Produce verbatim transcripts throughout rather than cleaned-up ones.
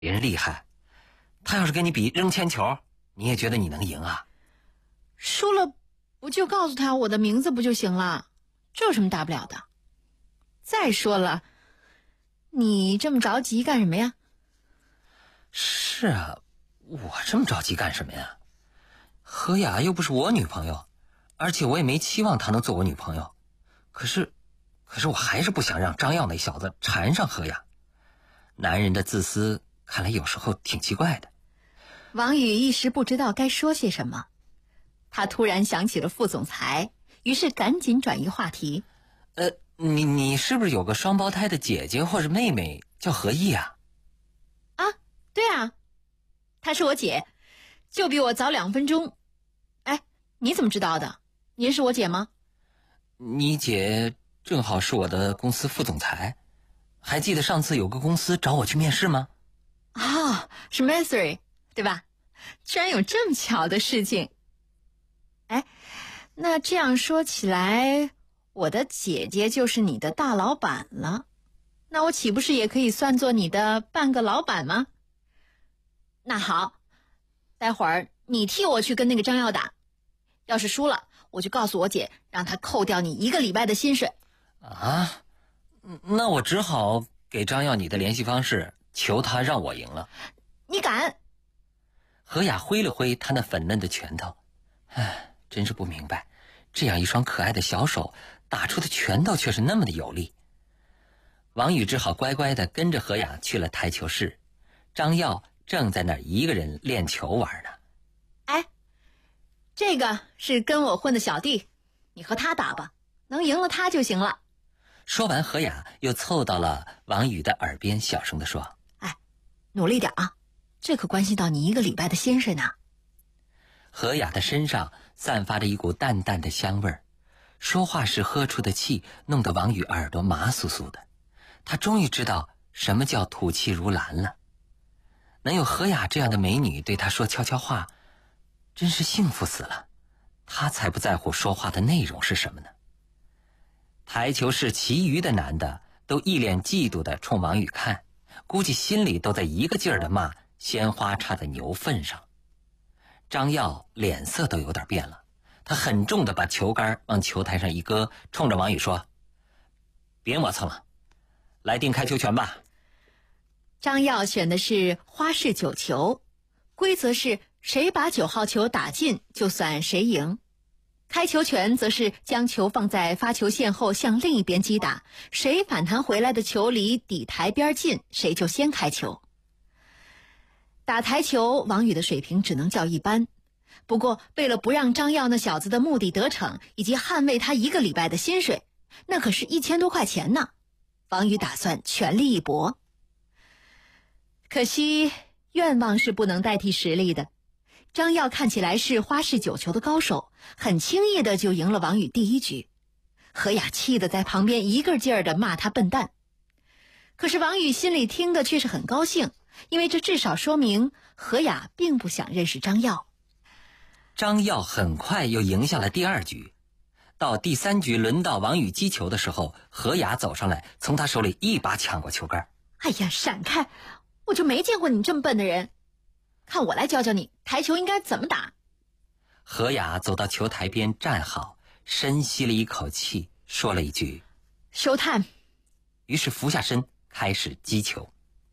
别人厉害，他要是跟你比扔铅球，你也觉得你能赢啊？ 输了不就告诉他我的名字不就行了？这有什么大不了的？再说了，你这么着急干什么呀？ 是啊，我这么着急干什么呀？何雅又不是我女朋友，而且我也没期望她能做我女朋友。可是，可是我还是不想让张耀那小子缠上何雅。男人的自私，看来有时候挺奇怪的。 王宇一时不知道该说些什么，他突然想起了副总裁，于是赶紧转移话题。 呃，你你是不是有个双胞胎的姐姐或者妹妹叫何意啊？ 啊，对啊，她是我姐，就比我早两分钟。哎，你怎么知道的？你认识我姐吗？ 你姐正好是我的公司副总裁，还记得上次有个公司找我去面试吗？ 啊、哦，是 Mercury 对吧？居然有这么巧的事情。哎，那这样说起来，我的姐姐就是你的大老板了，那我岂不是也可以算作你的半个老板吗？那好，待会儿你替我去跟那个张耀打，要是输了，我就告诉我姐，让她扣掉你一个礼拜的薪水。 啊，那我只好给张耀你的联系方式，求他让我赢了。 你敢？ 何雅挥了挥他那粉嫩的拳头，唉，真是不明白，这样一双可爱的小手打出的拳头却是那么的有力。王宇只好乖乖地跟着何雅去了台球室，张耀正在那儿一个人练球玩呢。 哎，这个是跟我混的小弟，你和他打吧，能赢了他就行了。 说完，何雅又凑到了王宇的耳边小声地说： 哎，努力点啊，这可关系到你一个礼拜的薪水呢。 何雅的身上散发着一股淡淡的香味儿，说话时喝出的气弄得王宇耳朵麻酥酥的。他终于知道什么叫吐气如兰了。能有何雅这样的美女对他说悄悄话，真是幸福死了。他才不在乎说话的内容是什么呢。台球室其余的男的都一脸嫉妒地冲王宇看，估计心里都在一个劲儿地骂鲜花插在牛粪上。张耀脸色都有点变了，他很重地把球杆往球台上一搁，冲着王宇说：别磨蹭了，来定开球权吧。 张耀选的是花式九球，规则是谁把九号球打进就算谁赢。开球权则是将球放在发球线后向另一边击打，谁反弹回来的球离底台边近，谁就先开球。打台球，王宇的水平只能叫一般，不过为了不让张耀那小子的目的得逞，以及捍卫他一个礼拜的薪水，那可是一千多块钱呢，王宇打算全力一搏。可惜愿望是不能代替实力的，张耀看起来是花式九球的高手，很轻易的就赢了王宇第一局。何雅气得在旁边一个劲儿的骂他笨蛋，可是王宇心里听的却是很高兴，因为这至少说明何雅并不想认识张耀。 张耀很快又赢下了第二局。到第三局轮到王宇击球的时候，何雅走上来，从他手里一把抢过球杆。 哎呀，闪开！我就没见过你这么笨的人，看我来教教你台球应该怎么打。 何雅走到球台边站好，深吸了一口气，说了一句 Showtime， 于是俯下身开始击球。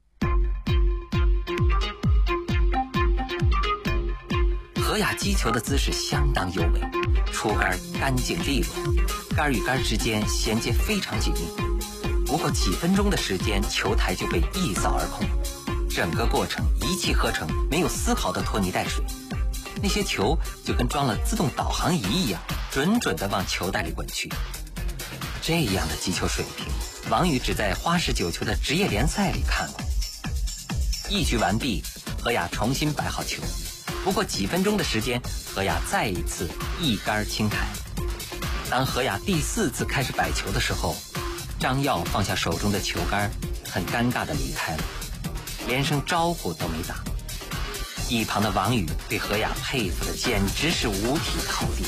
何雅击球的姿势相当优美，出杆干净利落，杆与杆之间衔接非常紧密。不过几分钟的时间，球台就被一扫而空，整个过程一气呵成，没有丝毫的拖泥带水。那些球就跟装了自动导航仪一样，准准地往球袋里滚去。这样的击球水平，王宇只在花式九球的职业联赛里看过。一局完毕，何雅重新摆好球。不过几分钟的时间，何雅再一次一杆清台。当何雅第四次开始摆球的时候，张耀放下手中的球杆，很尴尬地离开了，连声招呼都没打。一旁的王宇对何雅佩服的简直是五体投地。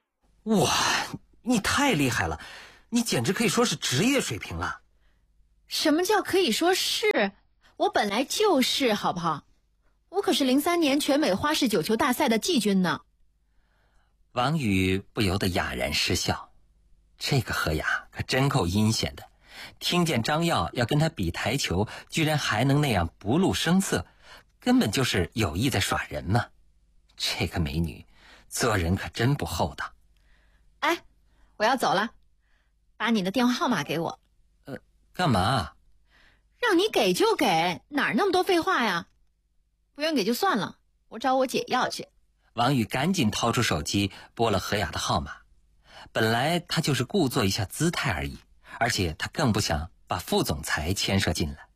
哇，你太厉害了，你简直可以说是职业水平了。 什么叫可以说是？我本来就是，好不好？我可是零三年全美花式九球大赛的季军呢。 王宇不由得哑然失笑，这个何雅可真够阴险的，听见张耀要跟他比台球，居然还能那样不露声色，根本就是有意在耍人嘛。这个美女做人可真不厚道。 哎，我要走了，把你的电话号码给我。 呃，干嘛？ 让你给就给，哪儿那么多废话呀？不愿给就算了，我找我姐要去。 王宇赶紧掏出手机拨了何雅的号码，本来他就是故作一下姿态而已，而且他更不想把副总裁牵涉进来。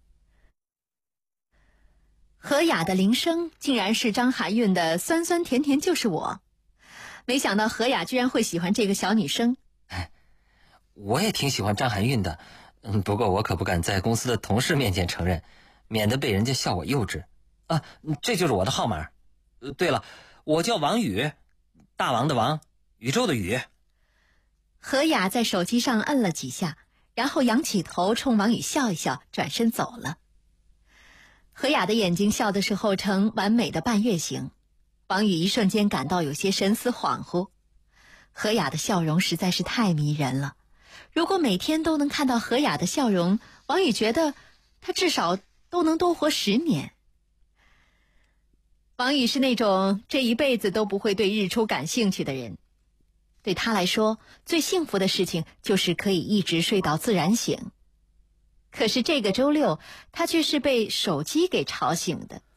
何雅的铃声竟然是张含韵的酸酸甜甜就是我，没想到何雅居然会喜欢这个小女生。 哎，我也挺喜欢张含韵的，嗯，不过我可不敢在公司的同事面前承认，免得被人家笑我幼稚。啊，这就是我的号码。呃，对了，我叫王宇，大王的王，宇宙的宇。 何雅在手机上摁了几下，然后仰起头冲王宇笑一笑，转身走了。何雅的眼睛笑的时候呈完美的半月形，王宇一瞬间感到有些神思恍惚。何雅的笑容实在是太迷人了，如果每天都能看到何雅的笑容，王宇觉得他至少都能多活十年。王宇是那种这一辈子都不会对日出感兴趣的人，对他来说，最幸福的事情就是可以一直睡到自然醒。可是这个周六，他却是被手机给吵醒的。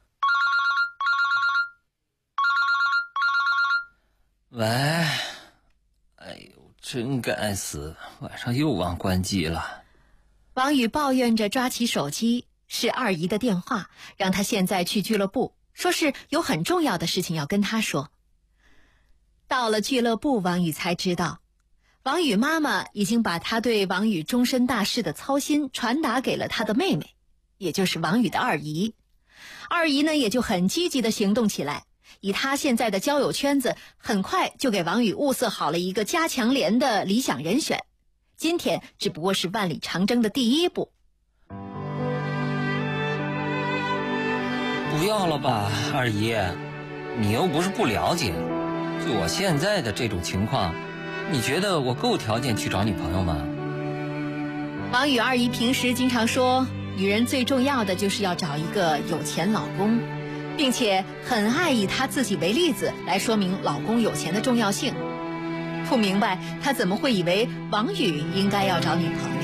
喂，哎呦，真该死，晚上又忘关机了。 王宇抱怨着抓起手机，是二姨的电话，让他现在去俱乐部，说是有很重要的事情要跟他说。到了俱乐部，王宇才知道，王宇妈妈已经把他对王宇终身大事的操心传达给了他的妹妹，也就是王宇的二姨。二姨呢，也就很积极地行动起来，以他现在的交友圈子，很快就给王宇物色好了一个加强连的理想人选。今天只不过是万里长征的第一步。 不要了吧，二姨，你又不是不了解，就我现在的这种情况，你觉得我够条件去找女朋友吗？ 王宇二姨平时经常说，女人最重要的就是要找一个有钱老公，并且很爱以她自己为例子来说明老公有钱的重要性。不明白她怎么会以为王宇应该要找女朋友。